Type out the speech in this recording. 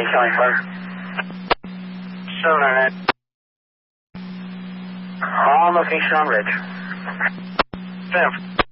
County Fire. 798. On location on ridge. Sam.